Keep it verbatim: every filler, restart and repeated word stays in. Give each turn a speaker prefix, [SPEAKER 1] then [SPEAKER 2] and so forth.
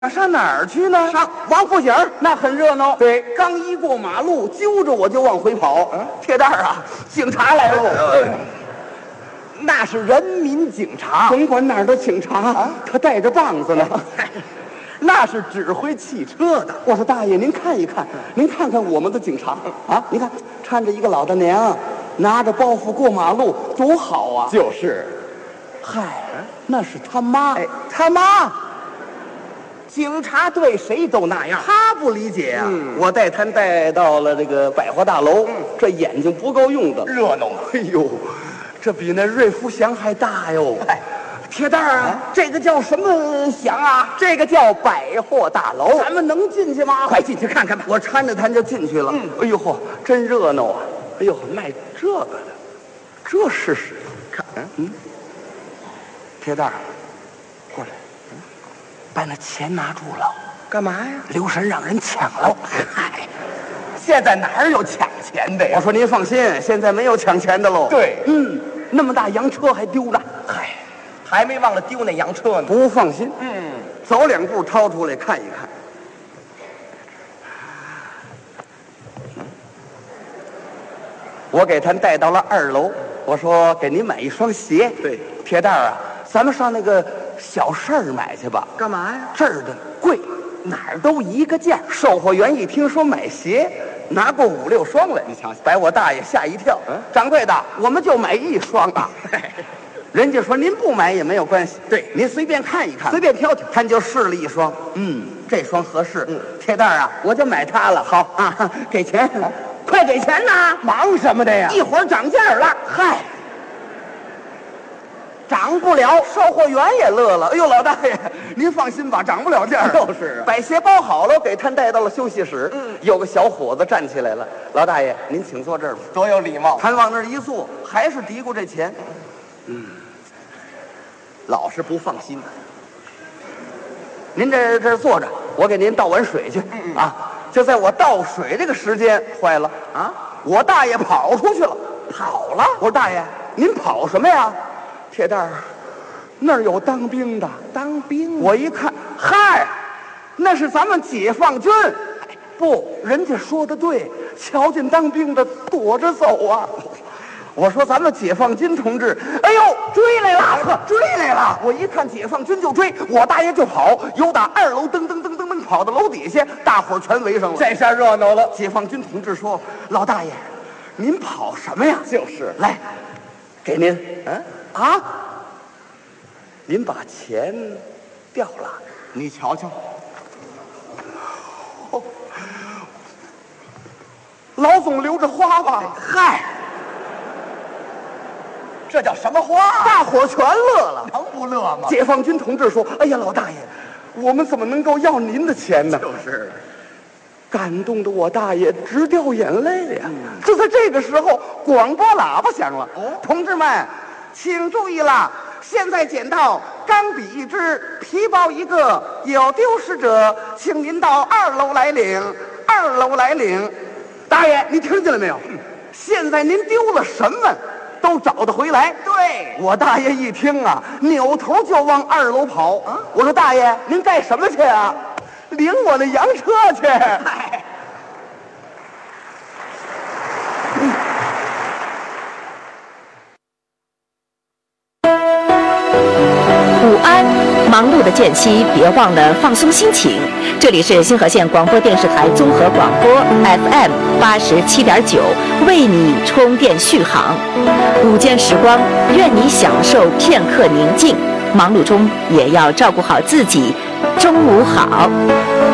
[SPEAKER 1] 上哪儿去呢？
[SPEAKER 2] 上王府井，
[SPEAKER 1] 那很热闹。
[SPEAKER 2] 对，
[SPEAKER 1] 刚一过马路，揪着我就往回跑。
[SPEAKER 2] 嗯，
[SPEAKER 1] 铁蛋儿啊，警察来了！
[SPEAKER 2] 呃、那是人民警察，
[SPEAKER 1] 甭管哪儿的警察，
[SPEAKER 2] 啊、
[SPEAKER 1] 他带着棒子呢。
[SPEAKER 2] 那是指挥汽车的。
[SPEAKER 1] 我说大爷，您看一看，您看看我们的警察啊！你看，搀着一个老大娘，拿着包袱过马路，多好啊！
[SPEAKER 2] 就是，
[SPEAKER 1] 嗨，那是他妈。
[SPEAKER 2] 哎，他妈。警察对谁都那样，
[SPEAKER 1] 他不理解啊！
[SPEAKER 2] 嗯、
[SPEAKER 1] 我带他带到了这个百货大楼，
[SPEAKER 2] 嗯、
[SPEAKER 1] 这眼睛不够用的，
[SPEAKER 2] 热闹。
[SPEAKER 1] 哎呦，这比那瑞福祥还大哟！
[SPEAKER 2] 哎，
[SPEAKER 1] 铁蛋儿啊，
[SPEAKER 2] 啊
[SPEAKER 1] 这个叫什么祥啊？
[SPEAKER 2] 这个叫百货大楼，
[SPEAKER 1] 咱们能进去吗？
[SPEAKER 2] 快进去看看吧！
[SPEAKER 1] 我搀着他就进去了。
[SPEAKER 2] 嗯，
[SPEAKER 1] 哎呦嚯，真热闹啊！哎呦，卖这个的，这是谁？看，嗯，铁蛋儿，过来。把那钱拿住了，
[SPEAKER 2] 干嘛呀？
[SPEAKER 1] 留神让人抢了。
[SPEAKER 2] 嗨，现在哪儿有抢钱的呀？
[SPEAKER 1] 我说您放心，现在没有抢钱的喽。
[SPEAKER 2] 对，
[SPEAKER 1] 嗯，那么大洋车还丢着，
[SPEAKER 2] 嗨，还没忘了丢那洋车呢。
[SPEAKER 1] 不放心，
[SPEAKER 2] 嗯，
[SPEAKER 1] 走两步掏出来看一看。我给他带到了二楼，我说给您买一双鞋。
[SPEAKER 2] 对，
[SPEAKER 1] 铁蛋儿啊，咱们上那个小市儿买去吧。
[SPEAKER 2] 干嘛呀？
[SPEAKER 1] 这儿的贵，哪儿都一个价。售货员一听说买鞋，拿过五六双来，
[SPEAKER 2] 你瞧瞧，
[SPEAKER 1] 把我大爷吓一跳。
[SPEAKER 2] 嗯，
[SPEAKER 1] 掌柜的，我们就买一双啊。人家说您不买也没有关系，
[SPEAKER 2] 对，
[SPEAKER 1] 您随便看一看，
[SPEAKER 2] 随便挑挑。
[SPEAKER 1] 他就试了一双，嗯，这双合适。
[SPEAKER 2] 嗯，
[SPEAKER 1] 铁蛋儿啊，我就买它了。好啊，给钱，啊、快给钱呐！
[SPEAKER 2] 忙什么的呀？
[SPEAKER 1] 一会儿涨价了。嗨。涨不了，售货员也乐了。哎呦，老大爷，您放心吧，涨不了价。
[SPEAKER 2] 就是，
[SPEAKER 1] 把鞋包好了，给他带到了休息室。
[SPEAKER 2] 嗯，
[SPEAKER 1] 有个小伙子站起来了，老大爷，您请坐这儿吧。
[SPEAKER 2] 多有礼貌。
[SPEAKER 1] 他往那儿一坐，还是嘀咕这钱。嗯，老是不放心。您这这坐着，我给您倒碗水去。
[SPEAKER 2] 嗯嗯
[SPEAKER 1] 啊，就在我倒水这个时间，坏了啊！我大爷跑出去了，
[SPEAKER 2] 跑了。
[SPEAKER 1] 我说大爷，您跑什么呀？铁蛋儿，那儿有当兵的。
[SPEAKER 2] 当兵？
[SPEAKER 1] 我一看，嗨，那是咱们解放军。不，人家说的对，瞧见当兵的躲着走啊。我说咱们解放军同志，哎呦，追来了，追来了！我一看解放军就追，我大爷就跑，由打二楼噔噔噔噔噔跑到楼底下，大伙儿全围上了。
[SPEAKER 2] 这下热闹了。
[SPEAKER 1] 解放军同志说：“老大爷，您跑什么呀？”
[SPEAKER 2] 就是，
[SPEAKER 1] 来，给您。
[SPEAKER 2] 嗯。
[SPEAKER 1] 啊！您把钱掉了，
[SPEAKER 2] 你瞧瞧。
[SPEAKER 1] 哦，老总留着花吧。
[SPEAKER 2] 嗨，这叫什么花？
[SPEAKER 1] 大伙全乐了，
[SPEAKER 2] 能不乐吗？
[SPEAKER 1] 解放军同志说：“哎呀，老大爷，我们怎么能够要您的钱呢？”
[SPEAKER 2] 就是，
[SPEAKER 1] 感动的我大爷直掉眼泪呀！
[SPEAKER 2] 嗯、
[SPEAKER 1] 就在这个时候，广播喇叭响了：“
[SPEAKER 2] 哦，
[SPEAKER 1] 同志们。”请注意了，现在捡到钢笔一支，皮包一个，有丢失者，请您到二楼来领。二楼来领。大爷，你听见了没有？嗯、现在您丢了什么，都找得回来。
[SPEAKER 2] 对，
[SPEAKER 1] 我大爷一听啊，扭头就往二楼跑。啊、我说大爷，您干什么去啊？领我那洋车去。
[SPEAKER 2] 嗨。
[SPEAKER 3] 午安，忙碌的间隙别忘了放松心情。这里是星河县广播电视台综合广播 F M 八十七点九，为你充电续航。午间时光，愿你享受片刻宁静，忙碌中也要照顾好自己。中午好。